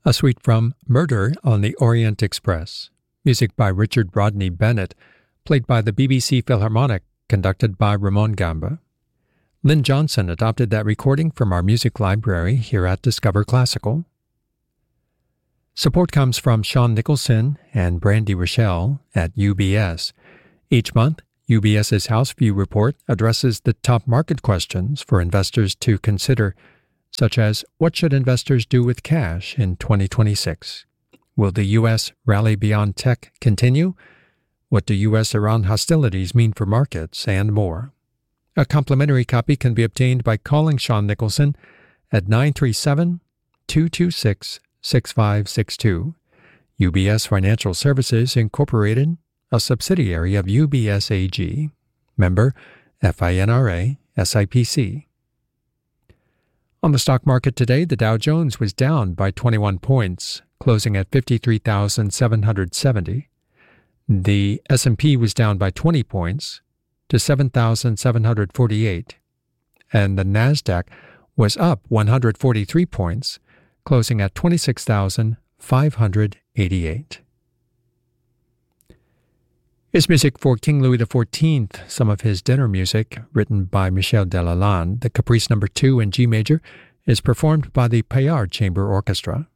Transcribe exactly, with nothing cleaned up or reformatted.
A suite from Murder on the Orient Express. Music by Richard Rodney Bennett, played by the B B C Philharmonic, conducted by Ramon Gamba. Lynn Johnson adopted that recording from our music library here at Discover Classical. Support comes from Sean Nicholson and Brandy Rochelle at U B S. Each month, UBS's House View Report addresses the top market questions for investors to consider, such as what should investors do with cash in twenty twenty-six? Will the U S rally beyond tech continue? What do U S-Iran hostilities mean for markets? And more. A complimentary copy can be obtained by calling Sean Nicholson at nine three seven, two two six, six five six two. U B S Financial Services, Incorporated, a subsidiary of U B S A G. Member, FINRA, S I P C. On the stock market today, the Dow Jones was down by twenty-one points, closing at fifty-three thousand seven hundred seventy. The S and P was down by twenty points to seven thousand seven hundred forty-eight, and the Nasdaq was up one hundred forty-three points, closing at twenty-six thousand five hundred eighty-eight. His music for King Louis the fourteenth, some of his dinner music, written by Michel Delalande, the Caprice Number two in G major, is performed by the Payard Chamber Orchestra.